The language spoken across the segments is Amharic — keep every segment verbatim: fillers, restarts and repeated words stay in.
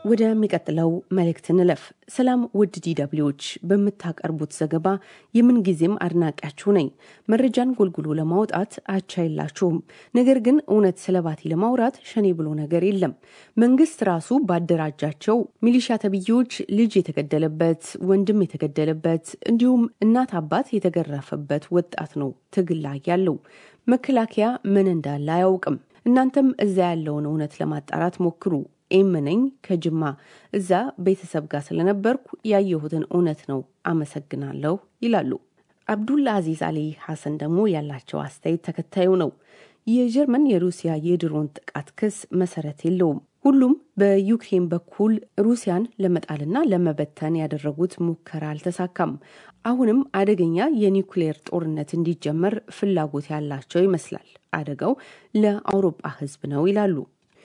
ወደሚቀጥለው መልእክት እንለፍ። ሰላም ውድ ዲደብሊዎች፣ በመታቀርቡት ዘገባ የምን ጊዜም አድናቂያችሁ ነኝ። መረጃን ጎልጉሎ ለማውጣት አቻ የላችሁም። ነገር ግን እውነት ስለባቲ ለማውራት ሸኔ ብሎ ነገር የለም። መንግስት ራሱ ባደራጃቸው ሚሊሻ ተብዮች ልጅ የተገደለበት፣ ወንድም የተገደለበት እንዲሁም እናት አባት የተገረፈበት ወጣት ነው ትግል ላይ ያለው። መከላከያ ምን እንዳለ አያውቅም። እናንተም እዛ ያለውን እውነት ለማጣራት ሞክሩ። ኤምነኝ ከጅማ እዛ ቤተሰብ ጋር ስለነበርኩ ያየሁትን እውነት ነው። አመሰግናለሁ ይላሉ። አብዱል አዚዝ አሊ ሐሰን ደግሞ ያላቸው አስተያየት ተከታዩ ነው። የጀርመን የሩሲያ የድሮን ጥቃት ክስ መሰረት የለውም። ሁሉም በዩክሬን በኩል ሩሲያን ለመጣልና ለመበተን ያደረጉት ሙከራ አልተሳካም። አሁንም አደገኛ የኒውክሌር ጦርነት እንዲጀመር ፍላጎት ያላቸው ይመስላል። አደጋው ለአውሮፓ ሕዝብ ነው ይላሉ።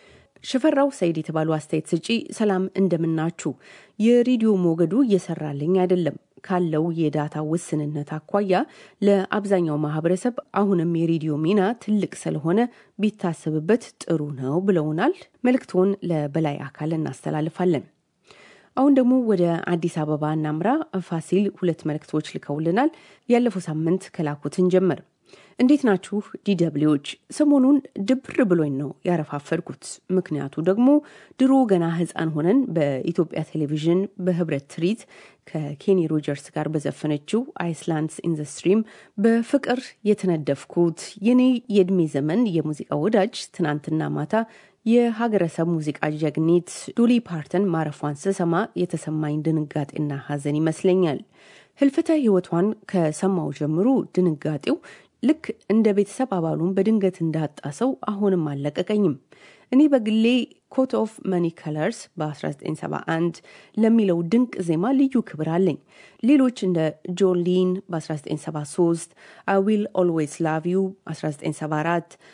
ሽፈራው ሰይድ የተባሉ አስተያየት ሰጪ ሰላም እንደምናችሁ። የሬዲዮ ሞገዱ እየሰራልኝ አይደለም። ካለው የዳታ ውስንነት አኳያ ለአብዛኛው ማህበረሰብ አሁንም የሬዲዮ ሚና ትልቅ ስለሆነ ቢታሰብበት ጥሩ ነው ብለውናል። መልእክቱን ለበላይ አካል እናስተላልፋለን። አሁን ደግሞ ወደ አዲስ አበባ እናምራ። ፋሲል ሁለት መልእክቶች ልከውልናል። ያለፈው ሳምንት ከላኩትን ጀመር። እንዴት ናችሁ ዲደብሊዎች? ሰሞኑን ድብር ብሎኝ ነው ያረፋፈርኩት። ምክንያቱ ደግሞ ድሮ ገና ህፃን ሆነን በኢትዮጵያ ቴሌቪዥን በህብረት ትርኢት ከኬኒ ሮጀርስ ጋር በዘፈነችው አይስላንድስ ኢን ዘ ስትሪም በፍቅር የተነደፍኩት የኔ የእድሜ ዘመን የሙዚቃ ወዳጅ ትናንትና ማታ የሀገረሰብ ሙዚቃ ጀግኒት ዶሊ ፓርተን ማረፏን ስሰማ የተሰማኝ ድንጋጤና ሀዘን ይመስለኛል። ህልፈተ ህይወቷን ከሰማው ጀምሮ ድንጋጤው ልክ እንደ ቤተሰብ አባሉን በድንገት እንዳጣ ሰው አሁንም አለቀቀኝም። እኔ በግሌ ኮት ኦፍ መኒ ከለርስ በ1971 ለሚለው ድንቅ ዜማ ልዩ ክብር አለኝ። ሌሎች እንደ ጆሊን በ1973፣ I will always love you በ1974